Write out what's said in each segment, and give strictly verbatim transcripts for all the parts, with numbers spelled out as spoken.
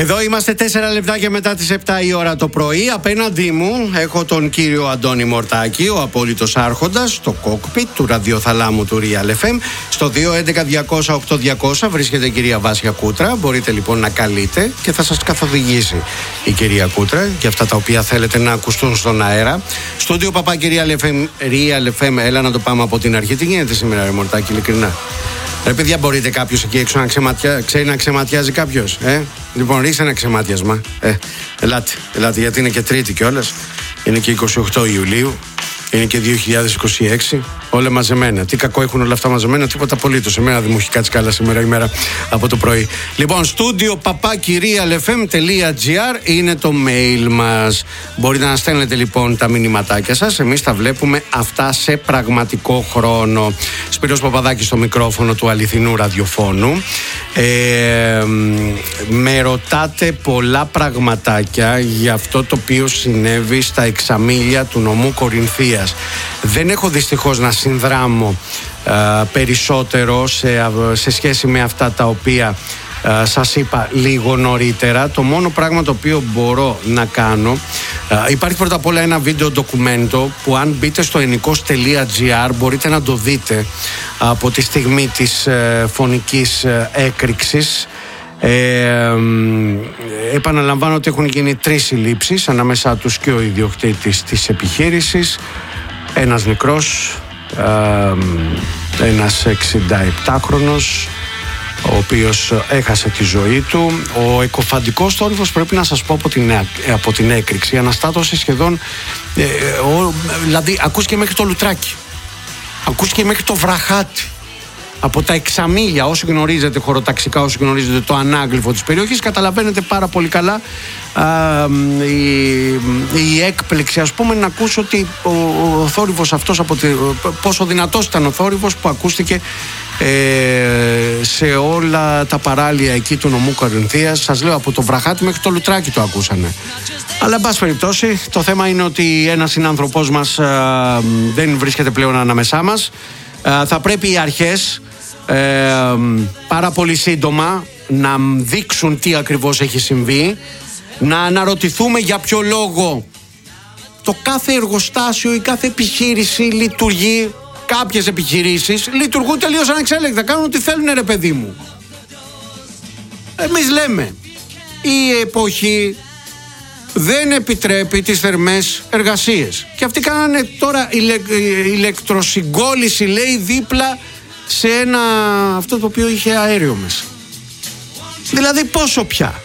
Εδώ είμαστε τέσσερα λεπτάκια μετά τις επτά η ώρα το πρωί. Απέναντί μου έχω τον κύριο Αντώνη Μορτάκη, ο απόλυτος άρχοντας, στο κόκπιτ του ραδιοθαλάμου του Real εφ εμ. Στο δύο έντεκα διακόσια οκτώ διακόσια βρίσκεται η κυρία Βάσια Κούτρα. Μπορείτε λοιπόν να καλείτε και θα σας καθοδηγήσει η κυρία Κούτρα για αυτά τα οποία θέλετε να ακουστούν στον αέρα. Στούντιο παπά κυρία Real εφ εμ, έλα να το πάμε από την αρχή. Τι γίνεται σήμερα, ρε Μορτάκη, ειλικρινά? Ρε παιδιά, μπορείτε κάποιος εκεί έξω να ξεματιά... ξέρει να ξεματιάζει κάποιος, ε? Λοιπόν, ρίξε ένα ξεματιασμά. Ε, ελάτε, ελάτε, γιατί είναι και Τρίτη κιόλας. Είναι και είκοσι οκτώ Ιουλίου. Είναι και δύο χιλιάδες είκοσι έξι. Όλα μαζεμένα. Τι κακό έχουν όλα αυτά μαζεμένα, τίποτα απολύτως. Εμένα δεν μου έχει κάτσει καλά σήμερα η μέρα από το πρωί. Λοιπόν, στούντιο παπάκι real f m dot g r είναι το mail μας. Μπορείτε να στέλνετε λοιπόν τα μηνυματάκια σας. Εμείς τα βλέπουμε αυτά σε πραγματικό χρόνο. Σπύρος Παπαδάκης στο μικρόφωνο του αληθινού ραδιοφώνου. Ε, με ρωτάτε πολλά πραγματάκια για αυτό το οποίο συνέβη στα εξαμήλια του νομού Κορινθίας. Δεν έχω δυστυχώς να συνδράμω α, περισσότερο σε, σε σχέση με αυτά τα οποία α, σας είπα λίγο νωρίτερα. Το μόνο πράγμα το οποίο μπορώ να κάνω, α, υπάρχει πρώτα απ' όλα ένα βίντεο ντοκουμέντο που αν μπείτε στο ενικός τελεία gr μπορείτε να το δείτε από τη στιγμή της ε, φωνικής ε, έκρηξης. Ε, επαναλαμβάνω ότι έχουν γίνει τρεις συλλήψεις, ανάμεσά τους και ο ιδιοκτήτης της επιχείρησης, ένας μικρός, ε, ένας εξηνταεπτάχρονος, ο οποίος έχασε τη ζωή του. Ο εκοφαντικός θόρυβος, πρέπει να σας πω, από την, από την έκρηξη αναστάτωσε σχεδόν, ε, ο, δηλαδή ακούστηκε μέχρι το λουτράκι, ακούστηκε μέχρι το βραχάτι. Από τα εξαμήλια, όσοι γνωρίζετε χωροταξικά, όσοι γνωρίζετε το ανάγλυφο της περιοχής, καταλαβαίνετε πάρα πολύ καλά α, η, η έκπληξη, ας πούμε, να ακούσω ότι ο, ο θόρυβος αυτός, από τη, πόσο δυνατός ήταν ο θόρυβος που ακούστηκε ε, σε όλα τα παράλια εκεί του νομού Κορινθίας. Σας λέω, από το βραχάτι μέχρι το λουτράκι το ακούσανε. Αλλά εν πάση περιπτώσει, το θέμα είναι ότι ένας συνάνθρωπός μας α, δεν βρίσκεται πλέον ανάμεσά μας. Α, θα πρέπει οι αρχές Ε, πάρα πολύ σύντομα να δείξουν τι ακριβώς έχει συμβεί, να αναρωτηθούμε για ποιο λόγο το κάθε εργοστάσιο, η κάθε επιχείρηση λειτουργεί. Κάποιες επιχειρήσεις λειτουργούν τελείως ανεξέλεγκτα, κάνουν ό,τι θέλουν, ρε παιδί μου. Εμείς λέμε, η εποχή δεν επιτρέπει τις θερμές εργασίες, και αυτοί κάνανε τώρα ηλε, ηλεκτροσυγκόλληση, λέει, δίπλα σε ένα, αυτό το οποίο είχε αέριο μέσα. Δηλαδή πόσο πια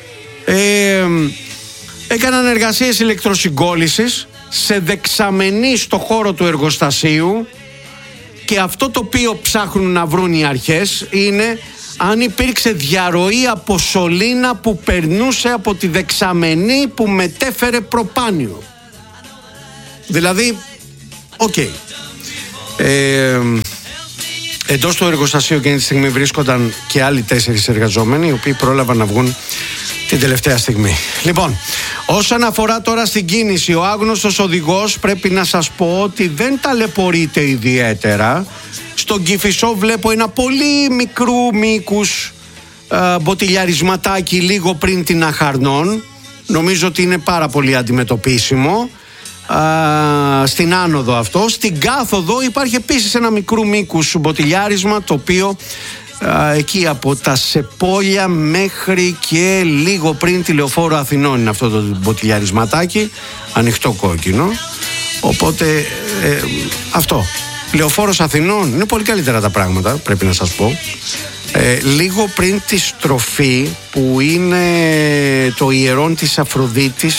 ε, έκαναν εργασίες ηλεκτροσυγκόλλησης σε δεξαμενή στο χώρο του εργοστασίου, και αυτό το οποίο ψάχνουν να βρουν οι αρχές είναι αν υπήρξε διαρροή από σωλήνα που περνούσε από τη δεξαμενή που μετέφερε προπάνιο. Δηλαδή, οκ. Okay. Ε, εντός του εργοστασίου εκείνη τη στιγμή βρίσκονταν και άλλοι τέσσερις εργαζόμενοι, οι οποίοι πρόλαβαν να βγουν την τελευταία στιγμή. Λοιπόν, όσον αφορά τώρα στην κίνηση, ο άγνωστος οδηγός, πρέπει να σας πω ότι δεν ταλαιπωρείται ιδιαίτερα. Στον Κηφισό βλέπω ένα πολύ μικρού μήκους ε, μποτιλιαρισματάκι λίγο πριν την Αχαρνών. Νομίζω ότι είναι πάρα πολύ αντιμετωπίσιμο. Α, στην άνοδο αυτό. Στην κάθοδο υπάρχει επίσης ένα μικρού μήκους μποτιλιάρισμα, το οποίο α, εκεί από τα Σεπόλια μέχρι και λίγο πριν τη Λεωφόρο Αθηνών είναι αυτό το μποτιλιαρισματάκι, ανοιχτό κόκκινο. Οπότε ε, αυτό, Λεωφόρος Αθηνών, είναι πολύ καλύτερα τα πράγματα, πρέπει να σας πω. Ε, λίγο πριν τη στροφή που είναι το ιερόν της Αφροδίτης,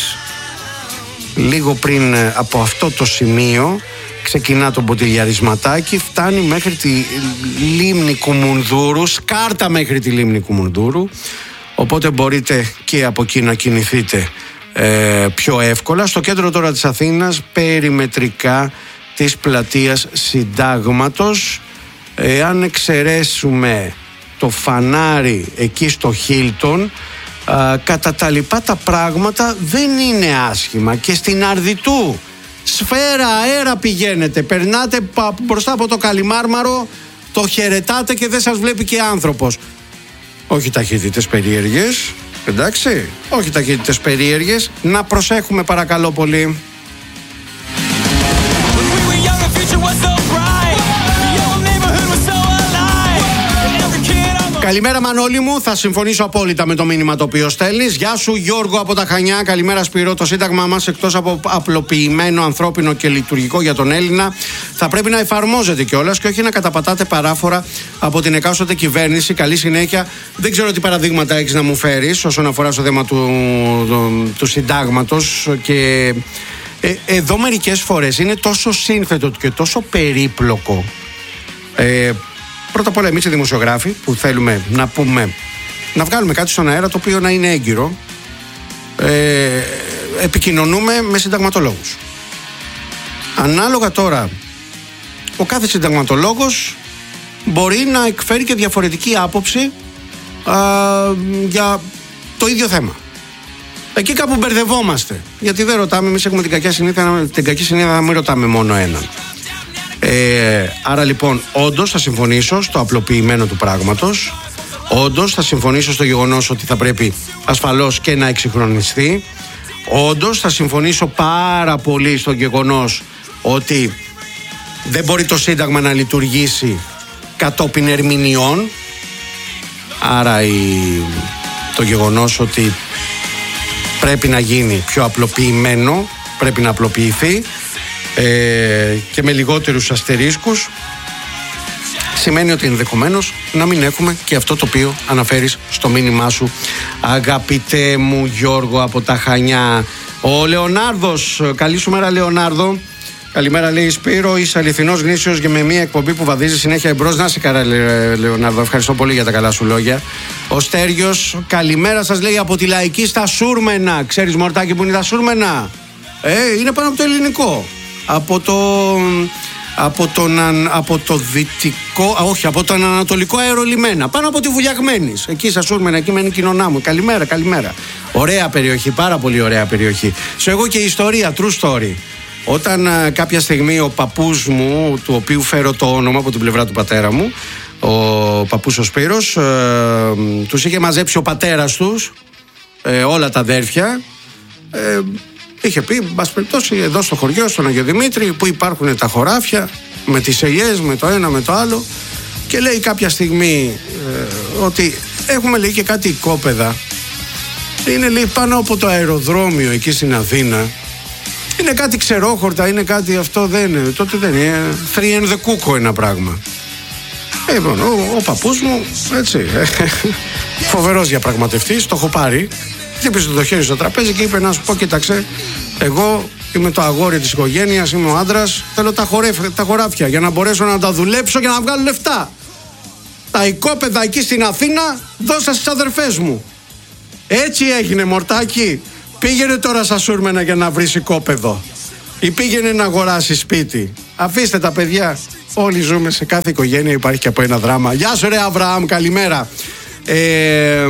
λίγο πριν από αυτό το σημείο ξεκινά το μποτιλιαρισματάκι, φτάνει μέχρι τη λίμνη Κουμουνδούρου, σκάρτα μέχρι τη λίμνη Κουμουνδούρου, οπότε μπορείτε και από εκεί να κινηθείτε ε, πιο εύκολα. Στο κέντρο τώρα της Αθήνας, περιμετρικά της πλατείας Συντάγματος, εάν εξαιρέσουμε το φανάρι εκεί στο Χίλτον, Uh, κατά τα λοιπά τα πράγματα δεν είναι άσχημα. Και στην Αρδιτού σφαίρα αέρα πηγαίνετε, περνάτε μπροστά από το Καλιμάρμαρο, το χαιρετάτε και δεν σας βλέπει και άνθρωπος. Όχι ταχύτητες περίεργες, Εντάξει, όχι ταχύτητες περίεργες. Να προσέχουμε παρακαλώ πολύ. Καλημέρα Μανώλη μου, θα συμφωνήσω απόλυτα με το μήνυμα το οποίο στέλνεις. Γεια σου Γιώργο από τα Χανιά, καλημέρα Σπύρο. Το σύνταγμά μας, εκτός από απλοποιημένο, ανθρώπινο και λειτουργικό για τον Έλληνα, θα πρέπει να εφαρμόζεται κιόλας και όχι να καταπατάτε παράφορα από την εκάστοτε κυβέρνηση. Καλή συνέχεια. Δεν ξέρω τι παραδείγματα έχεις να μου φέρεις όσον αφορά στο θέμα του, του, του συντάγματος. Και ε, εδώ μερικές φορές είναι τόσο σύνθετο και τόσο περίπλοκο. Ε, Πρώτα απ' όλα, εμείς οι δημοσιογράφοι που θέλουμε να πούμε, να βγάλουμε κάτι στον αέρα το οποίο να είναι έγκυρο, ε, επικοινωνούμε με συνταγματολόγους. Ανάλογα τώρα, ο κάθε συνταγματολόγος μπορεί να εκφέρει και διαφορετική άποψη α, για το ίδιο θέμα. Εκεί κάπου μπερδευόμαστε. Γιατί δεν ρωτάμε, εμείς έχουμε την κακή συνήθεια, την κακή συνήθεια να μην ρωτάμε μόνο έναν. Ε, άρα λοιπόν, όντως θα συμφωνήσω στο απλοποιημένο του πράγματος. Όντως θα συμφωνήσω στο γεγονός ότι θα πρέπει ασφαλώς και να εξυγχρονιστεί. Όντως θα συμφωνήσω πάρα πολύ στο γεγονός ότι δεν μπορεί το Σύνταγμα να λειτουργήσει κατόπιν ερμηνειών. Άρα η, το γεγονός ότι πρέπει να γίνει πιο απλοποιημένο, πρέπει να απλοποιηθεί ε, και με λιγότερους αστερίσκους, σημαίνει ότι ενδεχομένως να μην έχουμε και αυτό το οποίο αναφέρεις στο μήνυμά σου, αγαπητέ μου Γιώργο από τα Χανιά. Ο Λεωνάρδος, καλή σου μέρα Λεωνάρδο. Καλημέρα, λέει Σπύρο, είσαι αληθινός γνήσιος και με μια εκπομπή που βαδίζει συνέχεια εμπρός. Να είσαι καλά, Λεωνάρδο, ευχαριστώ πολύ για τα καλά σου λόγια. Ο Στέργιος, καλημέρα σας, λέει, από τη Λαϊκή στα Σούρμενα. Ξέρεις Μορτάκη που είναι τα Σούρμενα? Ε, είναι πάνω από το ελληνικό. Από το... Από τον, από το δυτικό, α, όχι, από τον ανατολικό αερολιμένα, πάνω από τη Βουλιαγμένης. Εκεί στα Σούρμενα, εκεί μένει η κοινωνά μου. Καλημέρα, καλημέρα. Ωραία περιοχή, πάρα πολύ ωραία περιοχή. Σου εγώ και η ιστορία, true story. Όταν α, κάποια στιγμή ο παππούς μου, του οποίου φέρω το όνομα από την πλευρά του πατέρα μου, ο παππούς ο Σπύρος, ε, τους είχε μαζέψει ο πατέρας τους, ε, όλα τα αδέρφια. Ε, Είχε πει, μπας περιπτώσει, εδώ στο χωριό, στον Αγιο Δημήτρη, που υπάρχουν τα χωράφια, με τις ελιές, με το ένα, με το άλλο. Και λέει κάποια στιγμή ε, ότι έχουμε, λέει, και κάτι οικόπεδα. Είναι, λέει, πάνω από το αεροδρόμιο εκεί στην Αθήνα. Είναι κάτι ξερόχορτα, είναι κάτι αυτό, δεν είναι. Τότε δεν είναι. Three and the Cuckoo ένα πράγμα. Ε, λοιπόν, ο, ο παππούς μου, έτσι, φοβερός διαπραγματευτής, το έχω πάρει. Χτύπησε το χέρι στο τραπέζι και είπε να σου πω, κοίταξε, εγώ είμαι το αγόρι της οικογένειας, είμαι ο άντρας, θέλω τα, χορέφ, τα χωράφια για να μπορέσω να τα δουλέψω και να βγάλω λεφτά. Τα οικόπεδα εκεί στην Αθήνα δώσα στις αδερφές μου. Έτσι έγινε, Μορτάκη. Πήγαινε τώρα στα Σούρμενα για να βρεις οικόπεδο ή πήγαινε να αγοράσεις σπίτι. Αφήστε τα παιδιά. Όλοι ζούμε, σε κάθε οικογένεια υπάρχει και από ένα δράμα. Γεια σου ρε Αβραάμ, καλημέρα. Ε...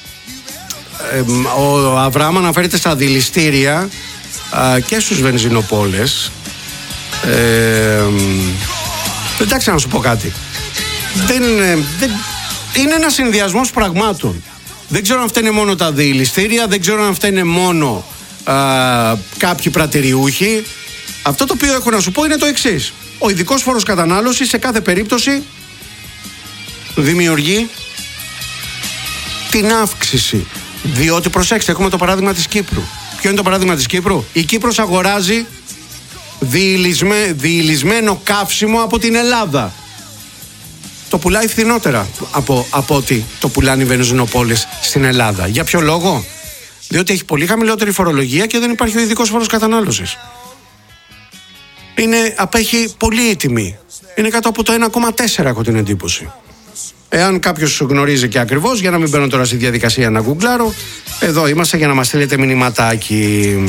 Ο Αβραάμ αναφέρεται στα δηληστήρια α, και στους βενζινοπόλες. ε, Εντάξει, να σου πω κάτι. δεν, δεν, Είναι ένας συνδυασμός πραγμάτων. Δεν ξέρω αν φταίνε μόνο τα δηληστήρια, δεν ξέρω αν φταίνε μόνο α, κάποιοι πρατηριούχοι. Αυτό το οποίο έχω να σου πω είναι το εξής. Ο ειδικός φόρος κατανάλωσης σε κάθε περίπτωση δημιουργεί την αύξηση. Διότι, προσέξτε, έχουμε το παράδειγμα της Κύπρου. Ποιο είναι το παράδειγμα της Κύπρου? Η Κύπρος αγοράζει διηλισμέ, διηλισμένο καύσιμο από την Ελλάδα. Το πουλάει φθηνότερα από, από ότι το πουλάνε οι βενζινοπόλες στην Ελλάδα. Για ποιο λόγο? Διότι έχει πολύ χαμηλότερη φορολογία και δεν υπάρχει ο ειδικός φόρος κατανάλωσης. Είναι, απέχει πολύ η τιμή. Είναι κάτω από το ένα κόμμα τέσσερα, έχω την εντύπωση. Εάν κάποιος γνωρίζει και ακριβώς, για να μην μπαίνω τώρα στη διαδικασία να γκουγκλάρω, εδώ είμαστε για να μας στείλετε μηνυματάκι.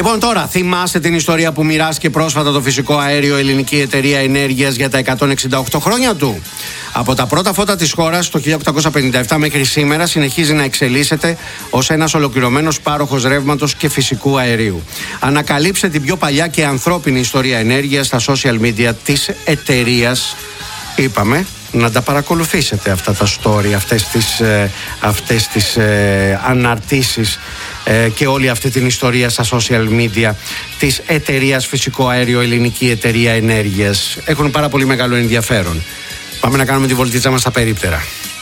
Λοιπόν, τώρα θυμάστε την ιστορία που μοιράστηκε πρόσφατα το φυσικό αέριο Ελληνική Εταιρεία Ενέργειας για τα εκατόν εξήντα οκτώ χρόνια του? Από τα πρώτα φώτα της χώρας το χίλια οκτακόσια πενήντα επτά μέχρι σήμερα συνεχίζει να εξελίσσεται ως ένας ολοκληρωμένος πάροχος ρεύματος και φυσικού αερίου. Ανακαλύψτε την πιο παλιά και ανθρώπινη ιστορία ενέργειας στα social media της εταιρείας. Είπαμε να τα παρακολουθήσετε αυτά τα story, αυτές τις, ε, αυτές τις ε, αναρτήσεις ε, και όλη αυτή την ιστορία στα social media της εταιρείας Φυσικό Αέριο Ελληνική Εταιρεία Ενέργειας. Έχουν πάρα πολύ μεγάλο ενδιαφέρον. Πάμε να κάνουμε τη βολτίτσα μας στα περίπτερα.